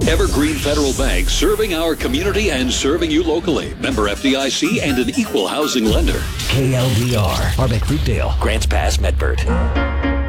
Evergreen Federal Bank, serving our community and serving you locally. Member FDIC and an equal housing lender. KLDR, Arbec Fruitdale, Grants Pass, Medford.